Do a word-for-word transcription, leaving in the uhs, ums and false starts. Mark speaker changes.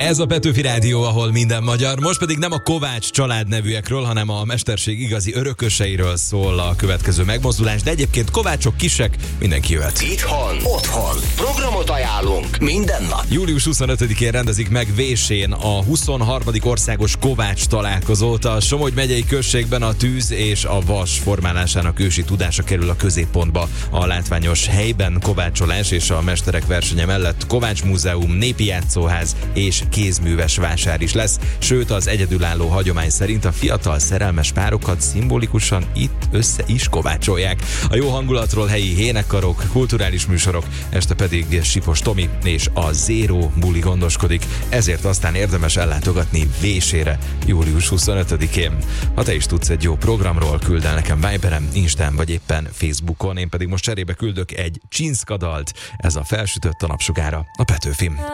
Speaker 1: Ez a Petőfi Rádió, ahol minden magyar. Most pedig nem a Kovács család nevűekről, hanem a mesterség igazi örököseiről szól a következő megmozdulás, de egyébként kovácsok, kisek, mindenki jöhet.
Speaker 2: Itthon, otthon, programot ajánlunk minden nap.
Speaker 1: július huszonötödikén rendezik meg Vésén a huszonharmadik országos Kovács találkozót. A Somogy megyei községben a tűz és a vas formálásának ősi tudása kerül a középpontba. A látványos helyben kovácsolás és a mesterek versenye mellett Kovács Múzeum, népi játszóház és kézműves vásár is lesz, sőt az egyedülálló hagyomány szerint a fiatal szerelmes párokat szimbolikusan itt össze is kovácsolják. A jó hangulatról helyi énekkarok, kulturális műsorok, este pedig Sipos Tomi és a Zero buli gondoskodik, ezért aztán érdemes ellátogatni Vésére július huszonötödikén. Ha te is tudsz egy jó programról, küld el nekem Viberen, Instán vagy éppen Facebookon, én pedig most cserébe küldök egy Csinszka dalt. Ez a Felsütött a napsugára, a Petőfim.